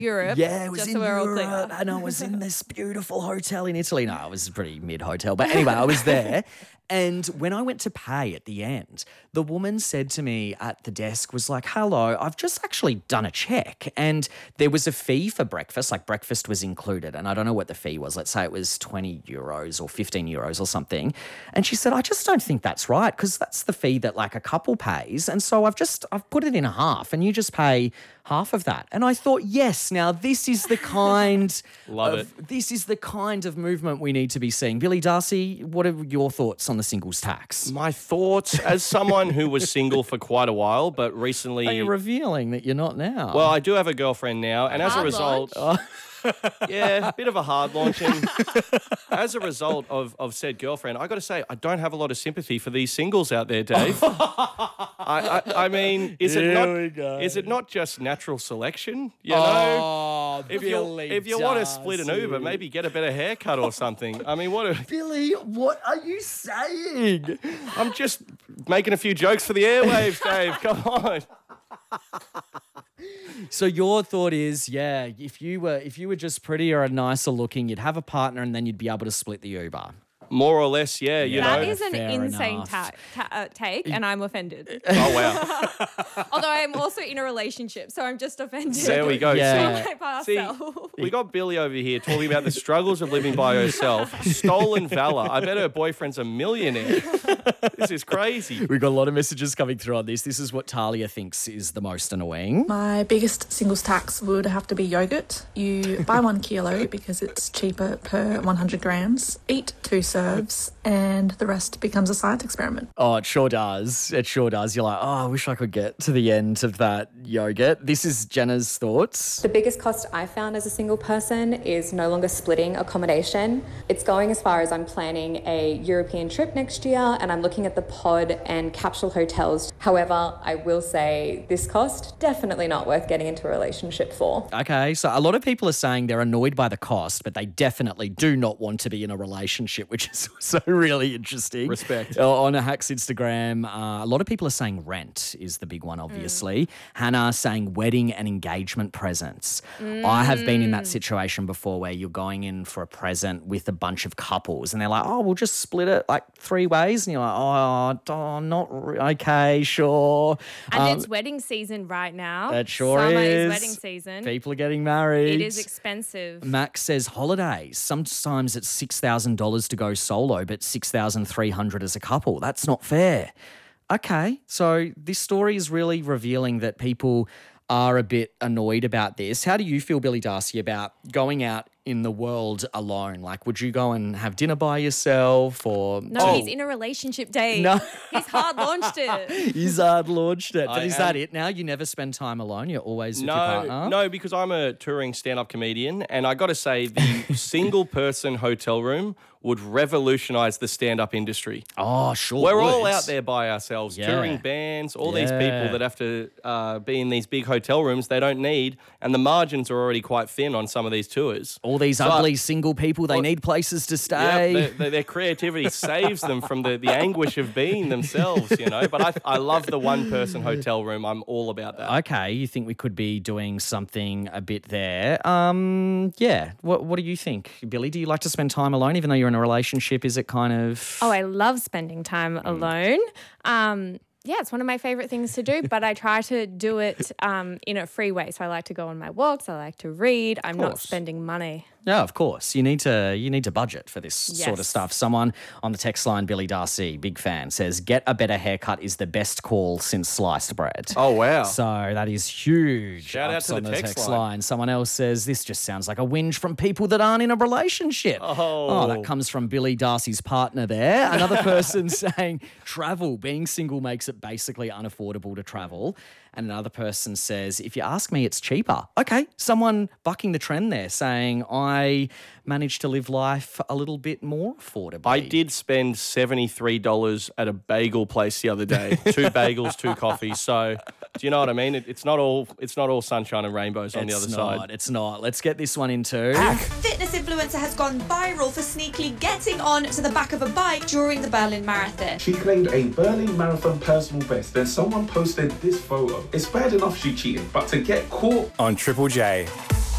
Europe. Yeah, it was just in so we're all clear. Europe, and I was in this beautiful hotel in Italy. No, it was a pretty mid-hotel. But anyway, I was there. And when I went to pay at the end, the woman said to me at the desk was like, hello, I've just actually done a check. And there was a fee for breakfast, like breakfast was included. And I don't know what the fee was. Let's say it was 20 euros or 15 euros or something. And she said, I just don't think that's right because that's the fee that like a couple pays. And so I've put it in a half and you just pay half of that. And I thought, yes, now this is the kind this is the kind of movement we need to be seeing. Billy Darcy, what are your thoughts on the singles tax? My thoughts, as someone who was single for quite a while, but recently... Are you revealing that you're not now? Well, I do have a girlfriend now, and as a result... Yeah, a bit of a hard launch. And as a result of said girlfriend, I got to say, I don't have a lot of sympathy for these singles out there, Dave. I mean, is it not just natural selection? You know, if you want to split an Uber, maybe get a better haircut or something. I mean, Billy, what are you saying? I'm just making a few jokes for the airwaves, Dave. Come on. So your thought is, yeah, if you were just prettier and nicer looking, you'd have a partner and then you'd be able to split the Uber. More or less, yeah, you know. That is an Fair insane enough. take, and I'm offended. Oh, wow. Although I'm also in a relationship, so I'm just offended. There we go. Yeah. See, we got Billy over here talking about the struggles of living by herself. Stolen valor. I bet her boyfriend's a millionaire. This is crazy. We've got a lot of messages coming through on this. This is what Talia thinks is the most annoying. My biggest singles tax would have to be yogurt. You buy 1 kilo because it's cheaper per 100 grams, eat 2 serves, and the rest becomes a science experiment. Oh, it sure does. It sure does. You're like, oh, I wish I could get to the end of that yogurt. This is Jenna's thoughts. The biggest cost I found as a single person is no longer splitting accommodation. It's going as far as I'm planning a European trip next year and I'm looking at the pod and capsule hotels. However, I will say this cost, definitely not worth getting into a relationship for. Okay, so a lot of people are saying they're annoyed by the cost, but they definitely do not want to be in a relationship, which is so really interesting. Respect. On a Hack's Instagram, a lot of people are saying rent is the big one, obviously. Hannah saying wedding and engagement presents. I have been in that situation before where you're going in for a present with a bunch of couples and they're like, oh, we'll just split it like 3 ways. And you're like, okay, sure. And it's wedding season right now. It sure Summer is. wedding season. People are getting married. It is expensive. Max says holidays. Sometimes it's $6,000 to go solo, but $6,300 as a couple. That's not fair. Okay, so this story is really revealing that people are a bit annoyed about this. How do you feel, Billy Darcy, about going out in the world alone? Like, would you go and have dinner by yourself or... No, he's in a relationship, Dave. No. He's hard launched it. He's hard launched it. But is that it now? You never spend time alone? You're always with your partner? No, because I'm a touring stand-up comedian and I got to say the single-person hotel room would revolutionise the stand-up industry. Oh, sure. We're all out there by ourselves, touring bands, all these people Yeah. that have to be in these big hotel rooms they don't need, and the margins are already quite thin on some of these tours. All these ugly single people, they need places to stay. Yep, their creativity saves them from the anguish of being themselves, you know. But I love the one-person hotel room. I'm all about that. Okay, you think we could be doing something a bit there. Yeah. What do you think, Billy? Do you like to spend time alone, even though you're in a relationship? Is it kind of... Oh, I love spending time alone. Yeah, it's one of my favorite things to do, but I try to do it in a free way. So I like to go on my walks. I like to read. I'm not spending money. Yeah, of course. You need to budget for this sort of stuff. Someone on the text line, Billy Darcy, big fan, says, get a better haircut is the best call since sliced bread. Oh, wow. So that is huge. Shout out to on the text line. Someone else says, this just sounds like a whinge from people that aren't in a relationship. Oh, that comes from Billy Darcy's partner there. Another person saying, travel. Being single makes it basically unaffordable to travel. And another person says, if you ask me, it's cheaper. Okay, someone bucking the trend there saying, I managed to live life a little bit more affordably. I did spend $73 at a bagel place the other day. 2 bagels, 2 coffees. So, do you know what I mean? It's not all sunshine and rainbows on the other side. It's not. Let's get this one into... Fitness influencer has gone viral for sneakily getting on to the back of a bike during the Berlin Marathon. She claimed a Berlin Marathon personal best. Then someone posted this photo. It's bad enough she cheated, but to get caught... On Triple J.